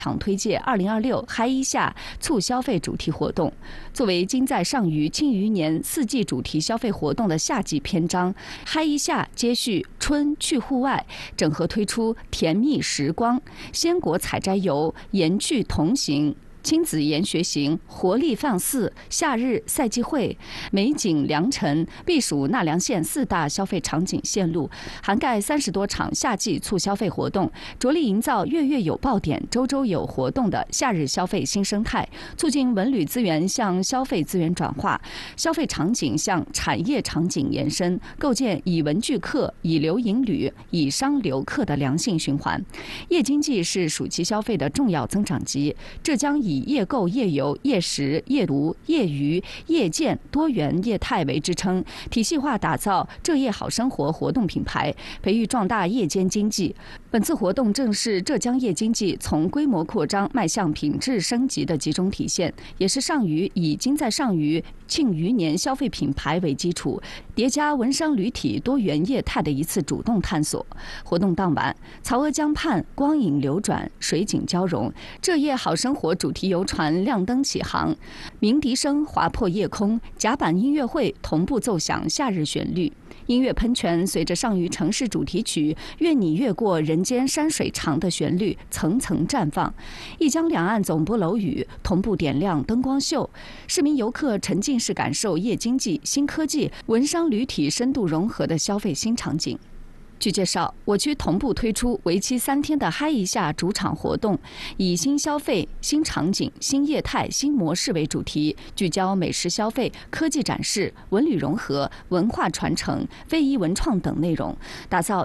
场推介2026嗨一下促消费主题活动，作为今在上虞庆余年4季主题消费活动的夏季篇章，嗨一下接续春去户外，整合推出甜蜜时光、鲜果采摘游、盐趣同行、亲子研学行、活力放肆、夏日赛季会、美景良辰，避暑纳凉县4大消费场景线路，涵盖30多场夏季促消费活动，着力营造月月有爆点、周周有活动的夏日消费新生态，促进文旅资源向消费资源转化，消费场景向产业场景延伸，构建以文聚客、以流引旅、以商留客的良性循环。夜经济是暑期消费的重要增长极，浙江以夜购、夜游、夜食、夜读、夜娱、夜见多元业态为支撑，体系化打造浙夜好生活活动品牌，培育壮大夜间经济。本次活动正是浙江夜经济从规模扩张迈向品质升级的集中体现，也是上虞以今在上虞庆余年消费品牌为基础，叠加文商旅体多元业态的一次主动探索。活动当晚，曹娥江畔光影流转，水景交融，浙夜好生活主题游船亮灯起航，鸣笛声划破夜空，甲板音乐会同步奏响夏日旋律。音乐喷泉随着上虞城市主题曲《愿你越过人间山水长》的旋律层层绽放，一江两岸总部楼宇同步点亮灯光秀，市民游客沉浸式感受夜经济、新科技、文商旅体深度融合的消费新场景。据介绍，我区同步推出为期3天的嗨一下主场活动，以新消费、新场景、新业态、新模式为主题，聚焦美食消费、科技展示、文旅融合、文化传承、非遗文创等内容，打造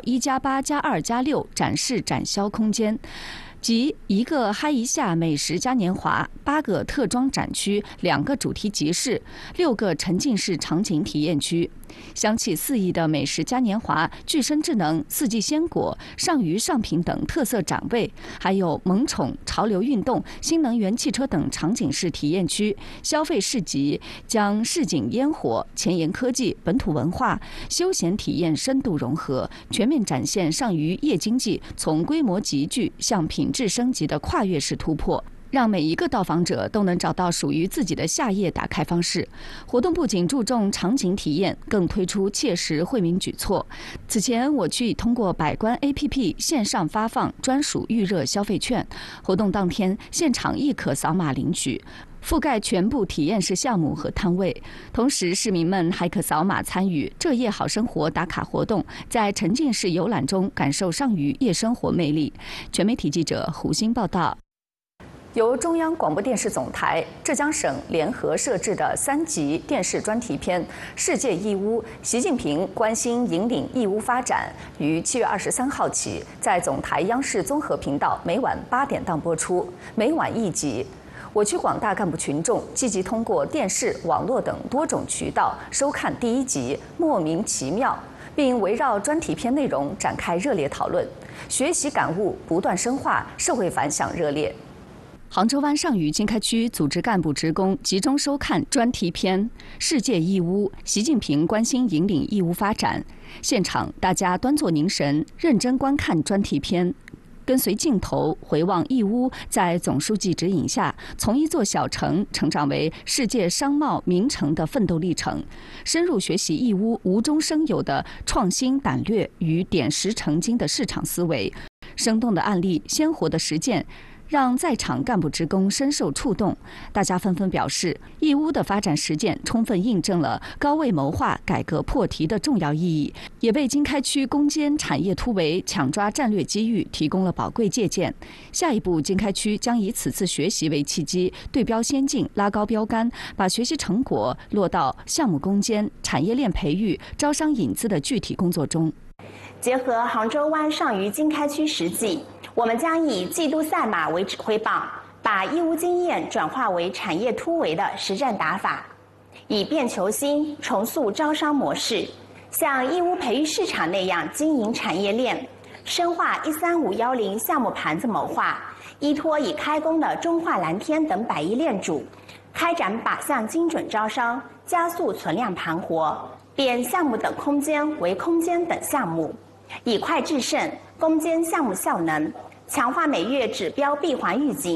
1+8+2+6展示展销空间。即1个嗨一下美食嘉年华，8个特装展区，2个主题集市，6个沉浸式场景体验区。香气四溢的美食嘉年华、具身智能、四季鲜果、上虞上品等特色展位，还有萌宠、潮流运动、新能源汽车等场景式体验区。消费市集将市井烟火、前沿科技、本土文化、休闲体验深度融合，全面展现上虞夜经济从规模集聚向品质升级的跨越式突破，让每一个到访者都能找到属于自己的夏夜打开方式。活动不仅注重场景体验，更推出切实惠民举措。此前，我区已通过百官 APP 线上发放专属预热消费券，活动当天现场亦可扫码领取，覆盖全部体验式项目和摊位。同时，市民们还可扫码参与浙夜好生活打卡活动，在沉浸式游览中感受上虞夜生活魅力。全媒体记者胡鑫报道。由中央广播电视总台、浙江省联合摄制的3集电视专题片《世界义乌：习近平关心引领义乌发展》于7月23号起，在总台央视综合频道每晚8点档播出，每晚1集。我区广大干部群众积极通过电视、网络等多种渠道收看第1集《莫名其妙》，并围绕专题片内容展开热烈讨论，学习感悟不断深化，社会反响热烈。杭州湾上虞经开区组织干部职工集中收看专题片《世界义乌：习近平关心引领义乌发展》。现场大家端坐凝神，认真观看专题片，跟随镜头回望义乌在总书记指引下从一座小城成长为世界商贸名城的奋斗历程，深入学习义乌无中生有的创新胆略与点石成金的市场思维，生动的案例、鲜活的实践，让在场干部职工深受触动。大家纷纷表示，义乌的发展实践充分印证了高位谋划、改革破题的重要意义，也为经开区攻坚产业突围、抢抓战略机遇提供了宝贵借鉴。下一步，经开区将以此次学习为契机，对标先进，拉高标杆，把学习成果落到项目攻坚、产业链培育、招商引资的具体工作中。 结合杭州湾上虞经开区实际，我们将以季度赛马为指挥棒，把义乌经验转化为产业突围的实战打法，以变求新，重塑招商模式，像义乌培育市场那样经营产业链，深化13510项目盘子谋划，依托已开工的中化蓝天等百亿链主，开展靶向精准招商，加速存量盘活，变项目等空间为空间等项目，以快制胜，攻坚项目效能， 强化每月指标闭环预警。